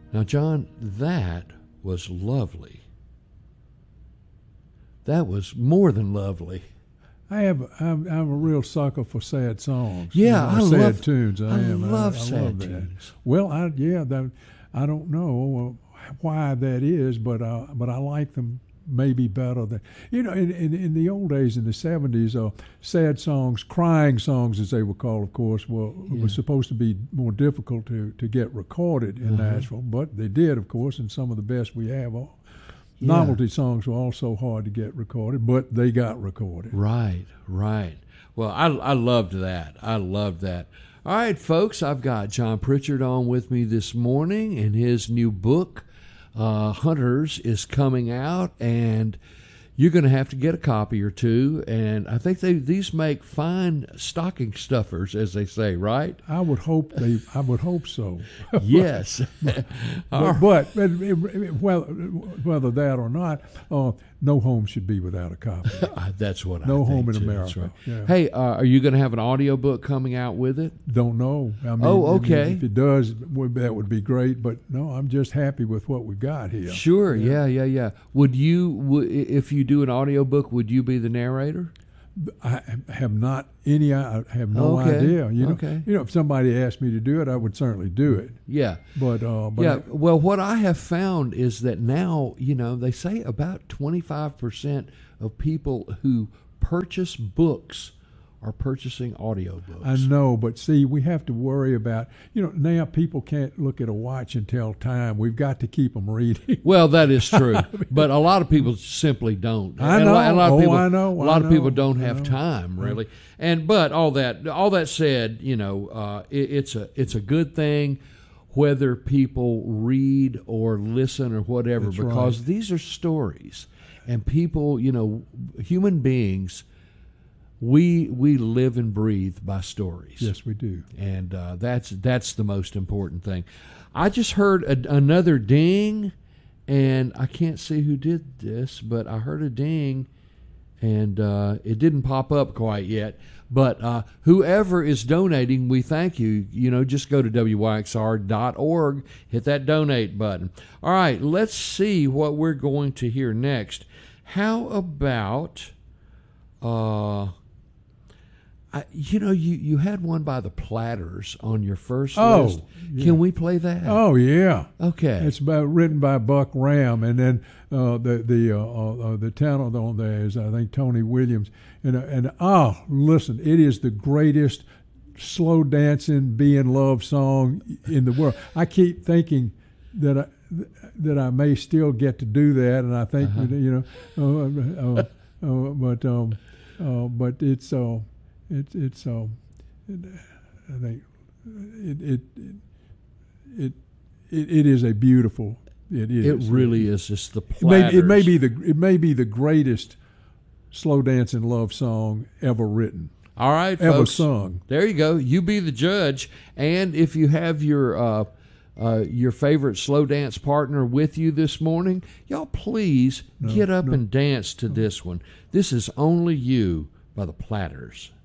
Now, John, that was lovely. That was more than lovely. I'm a real sucker for sad songs. Yeah, I sad love tunes. I am. love I sad love that. tunes. Well, I don't know why that is, but I like them maybe better than in the old days in the 70s. Sad songs, crying songs as they were called, of course, was supposed to be more difficult to get recorded in Nashville, but they did, of course, and some of the best we have. Novelty songs were also hard to get recorded, but they got recorded. Right. Well, I loved that. I loved that. All right, folks, I've got John Pritchard on with me this morning, and his new book, Hunters, is coming out, and you're going to have to get a copy or two. And I think these make fine stocking stuffers, as they say, right? I would hope so. Yes. but whether that or not, no home should be without a copy. That's what I think. No home in too. America. Right. Yeah. Hey, are you going to have an audiobook coming out with it? Don't know. I mean, okay. If it does, that would be great. But no, I'm just happy with what we've got here. Sure. Yeah. Would you, if you do an audiobook, would you be the narrator? I have not any. I have no idea. If somebody asked me to do it, I would certainly do it. Yeah. But well, what I have found is that now, they say about 25% of people who purchase books are purchasing audiobooks. I know, but see, we have to worry about, now people can't look at a watch and tell time. We've got to keep them reading. Well, that is true, but a lot of people simply don't. I know. A lot of people I don't have time, really. But all that said, it's a good thing whether people read or listen or whatever. That's because right. These are stories, and people, human beings. We live and breathe by stories. Yes, we do. And that's the most important thing. I just heard another ding, and I can't see who did this, but I heard a ding, and it didn't pop up quite yet. But whoever is donating, we thank you. Just go to WYXR.org, hit that donate button. All right, let's see what we're going to hear next. How about... you had one by the Platters on your first list. Yeah. Can we play that? Oh yeah. Okay. It's written by Buck Ram, and then the talent on there is I think Tony Williams, and listen, it is the greatest slow dancing be in love song in the world. I keep thinking that I may still get to do that, and I think but it's I think it is a beautiful. It is. It really is. Just the Platters. It may be the greatest slow dancing love song ever written. All right, ever folks. Sung. There you go. You be the judge, and if you have your favorite slow dance partner with you this morning, y'all please get up and dance to this one. This is Only You by the Platters.